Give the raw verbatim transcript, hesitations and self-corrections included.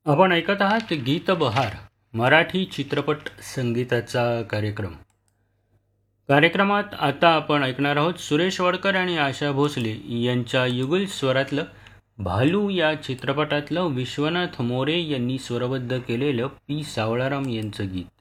आपण ऐकत आहात गीत बहार मराठी चित्रपट संगीताचा कार्यक्रम. कार्यक्रमात आता आपण ऐकणार आहोत सुरेश वाडकर आणि आशा भोसले यांच्या युगल स्वरातलं भालू या चित्रपटातलं विश्वनाथ मोरे यांनी स्वरबद्ध केलेलं पी सावळाराम यांचं गीत.